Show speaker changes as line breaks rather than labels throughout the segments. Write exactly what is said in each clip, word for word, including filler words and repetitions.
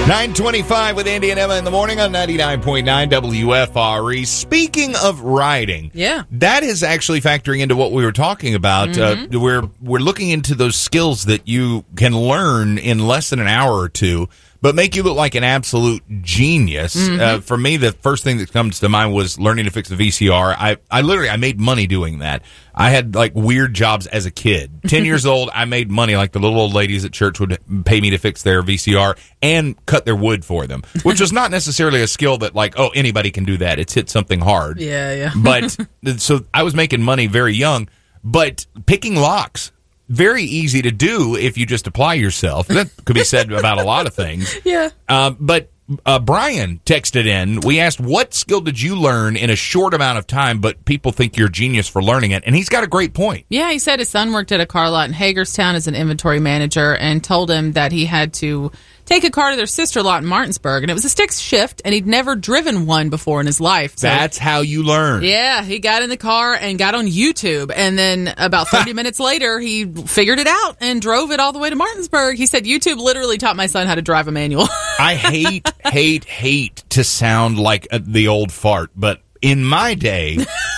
nine twenty-five with Andy and Emma in the morning on ninety-nine point nine W F R E. Speaking of riding,
yeah,
that is actually factoring into what we were talking about.
Mm-hmm.
Uh, we're we're looking into those skills that you can learn in less than an hour or two, but make you look like an absolute genius.
Mm-hmm.
Uh, for me, the first thing that comes to mind was learning to fix a V C R. I, I literally, I made money doing that. I had like weird jobs as a kid. Ten years old, I made money like the little old ladies at church would pay me to fix their V C R and cut their wood for them, which was not necessarily a skill that like, oh, anybody can do that. It's hit something hard.
Yeah, yeah.
But so I was making money very young, but picking locks, very easy to do if you just apply yourself. That could be said about a lot of things.
Yeah.
Uh, but uh, Brian texted in. We asked, what skill did you learn in a short amount of time, but people think you're a genius for learning it? And he's got a great point.
Yeah, he said his son worked at a car lot in Hagerstown as an inventory manager and told him that he had to take a car to their sister lot in Martinsburg, and it was a stick shift, and he'd never driven one before in his life. So,
that's how you learn.
Yeah, he got in the car and got on YouTube, and then about thirty minutes later, he figured it out and drove it all the way to Martinsburg. He said, YouTube literally taught my son how to drive a manual.
I hate, hate, hate to sound like a, the old fart, but in my day,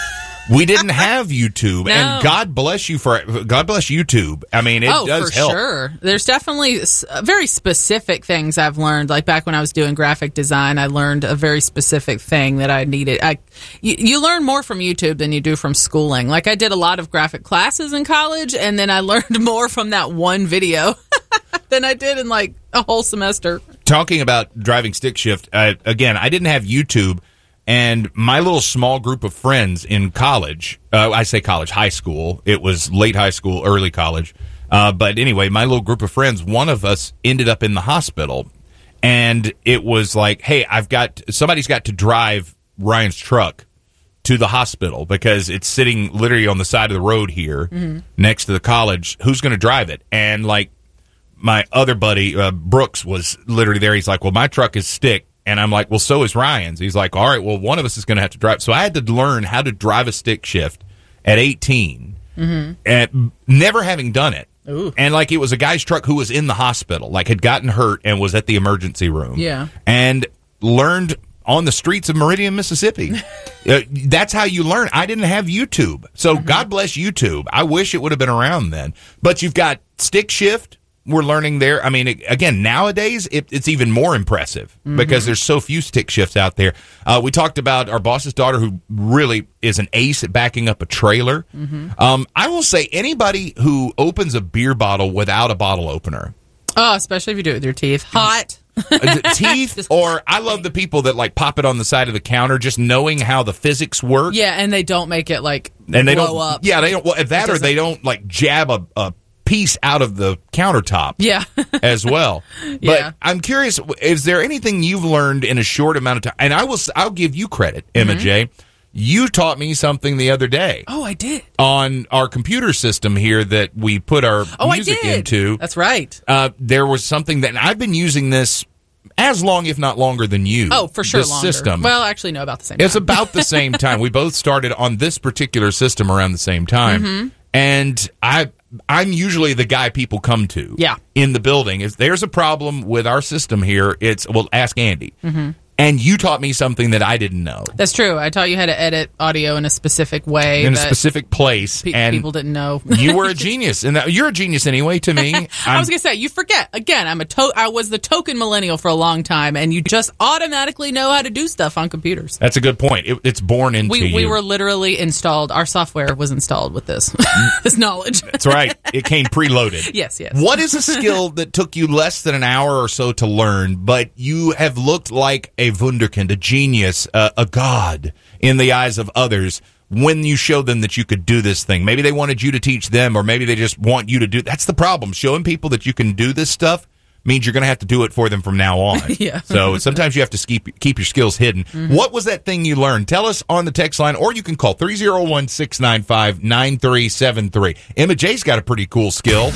we didn't have YouTube,
No.
and God bless you for God bless YouTube. I mean, it
oh,
does
for
help.
sure. There's definitely s- very specific things I've learned. Like back when I was doing graphic design, I learned a very specific thing that I needed. I, you, you learn more from YouTube than you do from schooling. Like I did a lot of graphic classes in college, and then I learned more from that one video than I did in like a whole semester.
Talking about driving stick shift, uh, again, I didn't have YouTube. And my little small group of friends in college, uh, I say college, high school, it was late high school, early college. Uh, but anyway, my little group of friends, one of us ended up in the hospital. And it was like, hey, I've got, somebody's got to drive Ryan's truck to the hospital because it's sitting literally on the side of the road here mm-hmm. next to the college. Who's going to drive it? And like my other buddy, uh, Brooks, was literally there. He's like, well, my truck is stick. And I'm like, well, so is Ryan's. He's like, all right, well, one of us is going to have to drive. So I had to learn how to drive a stick shift at eighteen, mm-hmm. and never having done it.
Ooh.
And like it was a guy's truck who was in the hospital, like had gotten hurt and was at the emergency room.
Yeah.
And learned on the streets of Meridian, Mississippi. uh, that's how you learn. I didn't have YouTube. So mm-hmm. God bless YouTube. I wish it would have been around then. But you've got stick shift. We're learning there. I mean, it, again, nowadays, it, it's even more impressive mm-hmm. because there's so few stick shifts out there. Uh, we talked about our boss's daughter who really is an ace at backing up a trailer. Mm-hmm. Um, I will say anybody who opens a beer bottle without a bottle opener.
Oh, especially if you do it with your teeth. Hot.
Teeth, or I love the people that like pop it on the side of the counter, just knowing how the physics work.
Yeah, and they don't make it like
and they
blow
don't,
up.
Yeah, they don't. Well, that or they don't like jab a, a piece out of the countertop.
Yeah,
as well. But
yeah.
I'm curious, is there anything you've learned in a short amount of time? And I will, I'll give you credit, Emma mm-hmm. J. You taught me something the other day.
Oh, I did.
On our computer system here that we put our
oh,
music
I did.
into.
That's right.
Uh, there was something that, and I've been using this as long, if not longer than you.
Oh, for sure,
this
longer.
System.
Well, actually, no, about the same time.
It's about the same time. We both started on this particular system around the same time. Mm-hmm. And I, I'm usually the guy people come to
yeah.
in the building. If there's a problem with our system here, it's, well, ask Andy. Mm-hmm. And you taught me something that I didn't know.
That's true. I taught you how to edit audio in a specific way.
In a specific place.
Pe-
and
people didn't know.
You were a genius. And you're a genius anyway to me.
I was going to say, you forget. Again, I'm a to- I was the token millennial for a long time, and you just automatically know how to do stuff on computers.
That's a good point. It, it's born into
we,
you.
We were literally installed. Our software was installed with this, this knowledge.
That's right. It came preloaded.
Yes, yes.
What is a skill that took you less than an hour or so to learn, but you have looked like a wunderkind, a genius, uh, a god in the eyes of others when you show them that you could do this thing? Maybe they wanted you to teach them, or maybe they just want you to do. That's the problem. Showing people that you can do this stuff means you're going to have to do it for them from now on.
Yeah.
So sometimes you have to keep keep your skills hidden. Mm-hmm. What was that thing you learned? Tell us on the text line, or you can call three oh one, six nine five, nine three seven three. Emma J's got a pretty cool skill.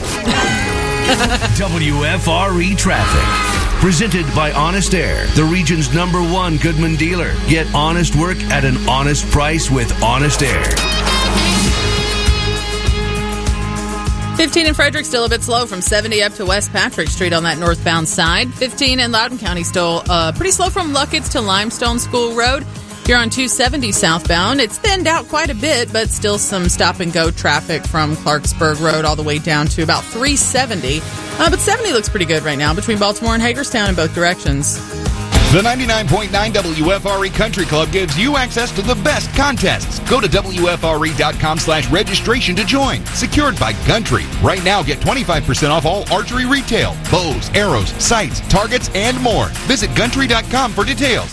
W F R E Traffic. Presented by Honest Air, the region's number one Goodman dealer. Get honest work at an honest price with Honest Air.
fifteen in Frederick, still a bit slow from seventy up to West Patrick Street on that northbound side. fifteen in Loudoun County, still uh, pretty slow from Luckett's to Limestone School Road. If you're on two seventy southbound, it's thinned out quite a bit, but still some stop-and-go traffic from Clarksburg Road all the way down to about three seventy. Uh, but seventy looks pretty good right now between Baltimore and Hagerstown in both directions.
The ninety-nine point nine W F R E Country Club gives you access to the best contests. Go to W F R E dot com slash registration to join. Secured by Country. Right now, get twenty-five percent off all archery retail, bows, arrows, sights, targets, and more. Visit Country dot com for details.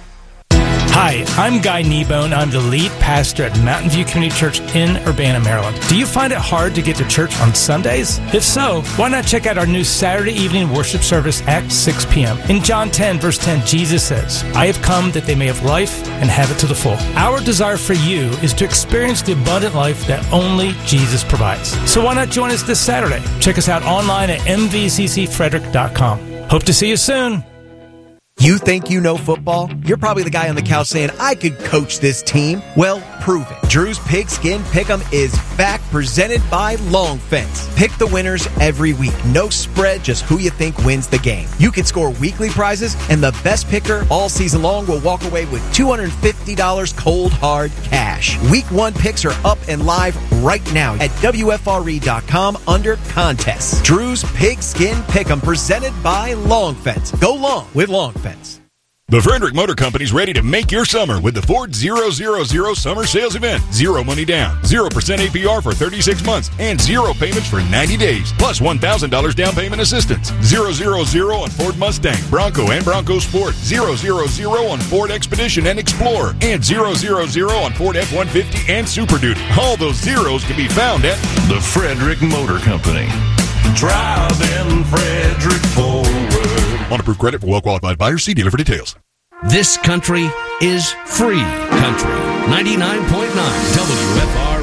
Hi, I'm Guy Kneebone. I'm the lead pastor at Mountain View Community Church in Urbana, Maryland. Do you find it hard to get to church on Sundays? If so, why not check out our new Saturday evening worship service at six p.m. In John ten, verse ten, Jesus says, I have come that they may have life and have it to the full. Our desire for you is to experience the abundant life that only Jesus provides. So why not join us this Saturday? Check us out online at m v c c frederick dot com. Hope to see you soon.
You think you know football? You're probably the guy on the couch saying, I could coach this team. Well, prove it. Drew's Pigskin Pick'em is back, presented by Long Fence. Pick the winners every week. No spread, just who you think wins the game. You can score weekly prizes, and the best picker all season long will walk away with two hundred fifty dollars cold hard cash. Week one picks are up and live right now at W F R E dot com under contests. Drew's Pigskin Pick'em, presented by Long Fence. Go long with Long Fence.
The Frederick Motor Company's ready to make your summer with the Ford zero zero zero Summer Sales Event. Zero money down, zero percent A P R for thirty-six months, and zero payments for ninety days, plus one thousand dollars down payment assistance. Zero zero zero on Ford Mustang, Bronco, and Bronco Sport. Zero zero zero on Ford Expedition and Explorer. And zero zero zero on Ford F one fifty and Super Duty. All those zeros can be found at
The Frederick Motor Company. Driving Frederick forward.
On approved credit for well-qualified buyers. See dealer for details.
This country is free country. ninety-nine point nine W F R